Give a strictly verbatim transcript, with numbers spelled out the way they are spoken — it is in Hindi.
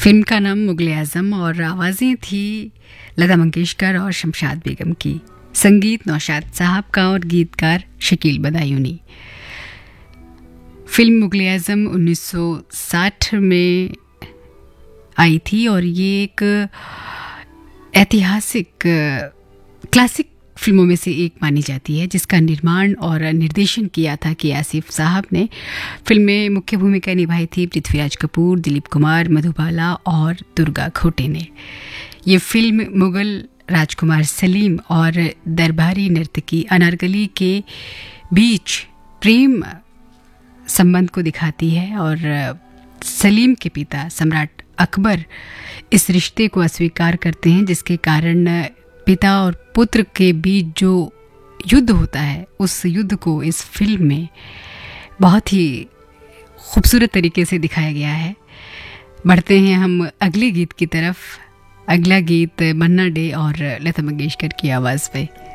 फिल्म का नाम मुगल आजम और आवाज़ें थी लता मंगेशकर और शमशाद बेगम की। संगीत नौशाद साहब का और गीतकार शकील बदायूनी। फिल्म मुगल आजम उन्नीस सौ साठ में आई थी और ये एक ऐतिहासिक क्लासिक फिल्मों में से एक मानी जाती है, जिसका निर्माण और निर्देशन किया था कि आसिफ साहब ने। फिल्म में मुख्य भूमिका निभाई थी पृथ्वीराज कपूर, दिलीप कुमार, मधुबाला और दुर्गा खोटे ने। ये फिल्म मुगल राजकुमार सलीम और दरबारी नर्तकी अनारकली के बीच प्रेम संबंध को दिखाती है और सलीम के पिता सम्राट अकबर इस रिश्ते को अस्वीकार करते हैं, जिसके कारण पिता और पुत्र के बीच जो युद्ध होता है उस युद्ध को इस फिल्म में बहुत ही खूबसूरत तरीके से दिखाया गया है। बढ़ते हैं हम अगले गीत की तरफ। अगला गीत मन्ना डे और लता मंगेशकर की आवाज़ पे।